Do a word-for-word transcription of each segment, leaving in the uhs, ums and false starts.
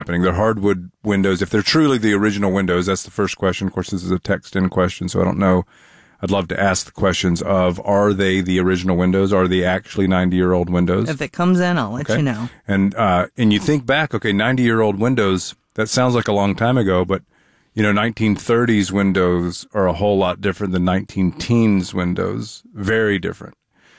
happening. They're hardwood windows. If they're truly the original windows, that's the first question. Of course, this is a text-in question, so I don't know. I'd love to ask the questions of, are they the original windows? Are they actually ninety-year-old windows? If it comes in, I'll let okay. you know. And uh, and you think back, okay, ninety-year-old windows, that sounds like a long time ago, but, you know, nineteen thirties windows are a whole lot different than nineteen teens windows. Very different.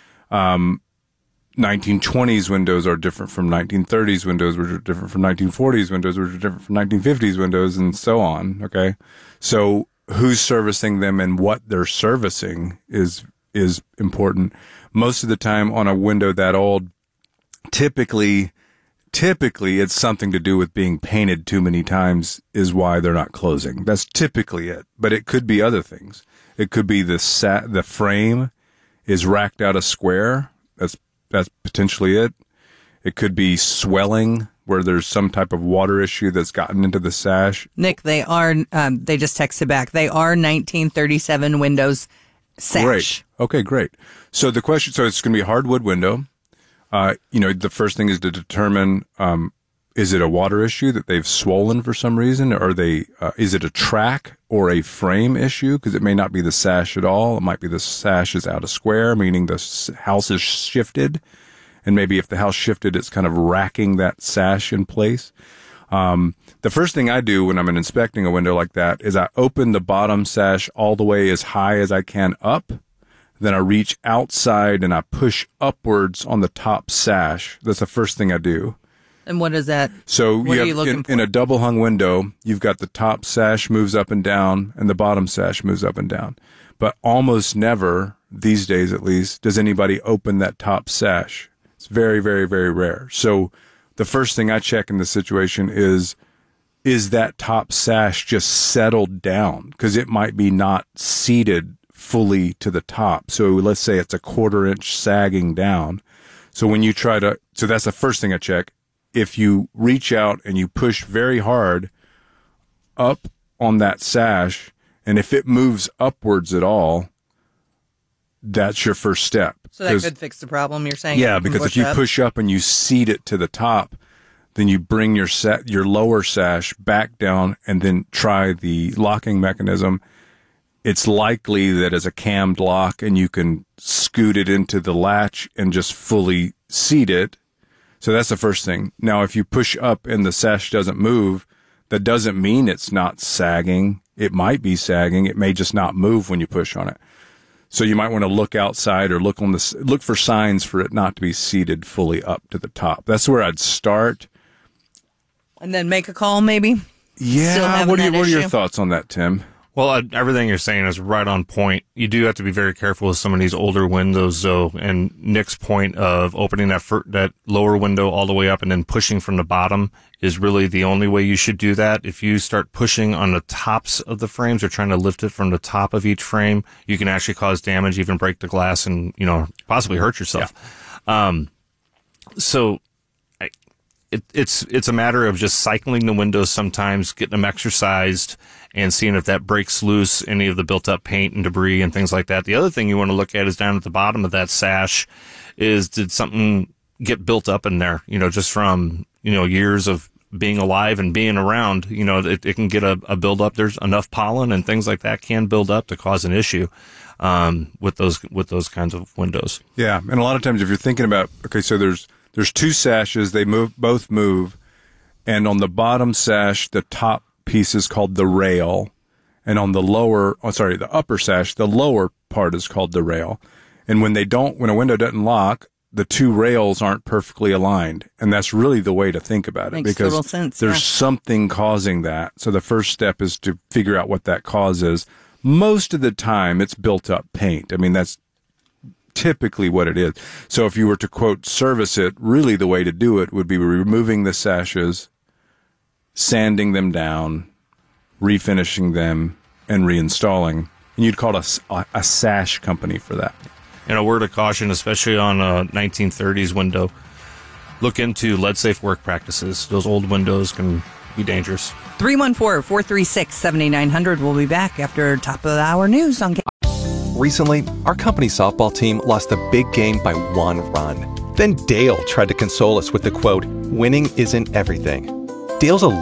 Um, nineteen twenties windows are different from nineteen thirties windows, which are different from nineteen forties windows, which are different from nineteen fifties windows, and so on, okay? So who's servicing them and what they're servicing is is important. Most of the time on a window that old, typically, typically it's something to do with being painted too many times is why they're not closing. That's typically it. But it could be other things. It could be the sa- the frame is racked out a square. That's that's potentially it. It could be swelling, where there's some type of water issue that's gotten into the sash. Nick, they are, um, they just texted back. They are nineteen thirty-seven windows sash. Great. Okay, great. So the question, so it's going to be a hardwood window. Uh, you know, the first thing is to determine, um, is it a water issue that they've swollen for some reason? Or they, uh, is it a track or a frame issue? Because it may not be the sash at all. It might be the sash is out of square, meaning the house is shifted. And maybe if the house shifted, it's kind of racking that sash in place. Um, the first thing I do when I'm inspecting a window like that is I open the bottom sash all the way as high as I can up. Then I reach outside and I push upwards on the top sash. That's the first thing I do. And what is that? So what you are have, you looking in, for? in a double hung window, you've got the top sash moves up and down and the bottom sash moves up and down. But almost never, these days at least, does anybody open that top sash. It's very, very, very rare. So the first thing I check in this situation is, is that top sash just settled down? Because it might be not seated fully to the top. So let's say it's a quarter inch sagging down. So when you try to, so that's the first thing I check. If you reach out and you push very hard up on that sash, and if it moves upwards at all, that's your first step. So that could fix the problem, you're saying? Yeah, because if you up? push up and you seat it to the top, then you bring your sa- your lower sash back down and then try the locking mechanism. It's likely that as a cammed lock and you can scoot it into the latch and just fully seat it. So that's the first thing. Now, if you push up and the sash doesn't move, that doesn't mean it's not sagging. It might be sagging. It may just not move when you push on it. So you might want to look outside or look on the look for signs for it not to be seated fully up to the top. That's where I'd start. And then make a call, maybe? Yeah. What are, you, what are your thoughts on that, Tim? Well, uh, everything you're saying is right on point. You do have to be very careful with some of these older windows, though. And Nick's point of opening that fir- that lower window all the way up and then pushing from the bottom is really the only way you should do that. If you start pushing on the tops of the frames or trying to lift it from the top of each frame, you can actually cause damage, even break the glass, and you know possibly hurt yourself. Yeah. Um, so. It, it's it's a matter of just cycling the windows sometimes, getting them exercised, and seeing if that breaks loose any of the built-up paint and debris and things like that. The other thing you want to look at is down at the bottom of that sash is, did something get built up in there, you know, just from, you know, years of being alive and being around. You know, it, it can get a, a build-up. There's enough pollen and things like that can build up to cause an issue um, with those with those kinds of windows. Yeah, and a lot of times if you're thinking about, okay, so there's There's two sashes. They move, both move. And on the bottom sash, the top piece is called the rail. And on the lower, oh, sorry, the upper sash, the lower part is called the rail. And when they don't, when a window doesn't lock, the two rails aren't perfectly aligned. And that's really the way to think about it. Makes because total sense, there's yeah. something causing that. So the first step is to figure out what that cause is. Most of the time, it's built up paint. I mean, that's typically what it is. So if you were to, quote, service it, really the way to do it would be removing the sashes, sanding them down, refinishing them, and reinstalling. And you'd call it a, a sash company for that. And a word of caution, especially on a nineteen thirties window, look into lead-safe work practices. Those old windows can be dangerous. three one four, four three six, seven nine zero zero. We'll be back after top of the hour news on... Recently, our company softball team lost a big game by one run. Then Dale tried to console us with the quote, "Winning isn't everything." Dale's a